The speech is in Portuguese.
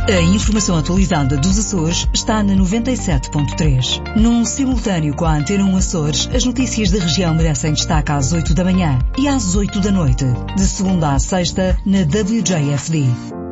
A informação atualizada dos Açores está na 97.3. Num simultâneo com a Antena 1 Açores, as notícias da região merecem destaque às 8 da manhã e às 8 da noite. De segunda à sexta, na WJFD.